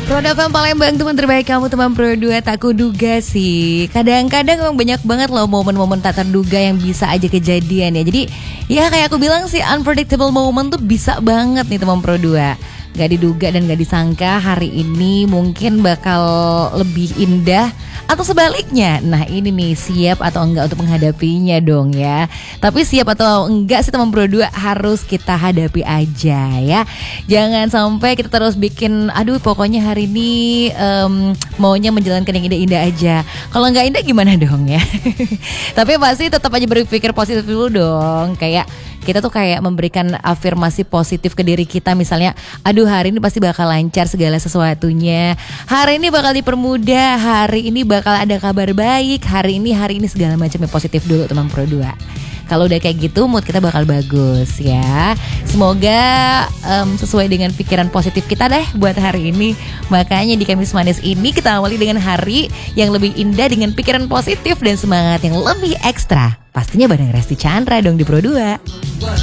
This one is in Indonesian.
Roda FM Palembang, teman terbaik kamu, teman Pro 2. Tak kuduga sih, kadang-kadang memang banyak banget loh momen-momen tak terduga yang bisa aja kejadian ya. Jadi ya kayak aku bilang sih, unpredictable moment tuh bisa banget nih teman Pro 2. Gak diduga dan gak disangka hari ini mungkin bakal lebih indah atau sebaliknya. Nah ini nih, siap atau enggak untuk menghadapinya dong ya. Tapi siap atau enggak sih teman Pro 2, harus kita hadapi aja ya. Jangan sampai kita terus bikin aduh pokoknya hari ini maunya menjalankan yang indah-indah aja. Kalau enggak indah gimana dong ya. Tapi pasti tetap aja berpikir positif dulu dong. Kayak kita tuh kayak memberikan afirmasi positif ke diri kita. Misalnya, aduh hari ini pasti bakal lancar segala sesuatunya. Hari ini bakal dipermudah. Hari ini bakal ada kabar baik. Hari ini segala macamnya positif dulu teman Pro 2. Kalau udah kayak gitu, mood kita bakal bagus ya. Semoga sesuai dengan pikiran positif kita deh buat hari ini. Makanya di Kamis Manis ini kita awali dengan hari yang lebih indah dengan pikiran positif dan semangat yang lebih ekstra. Pastinya bareng Resti Chandra dong di Pro 2.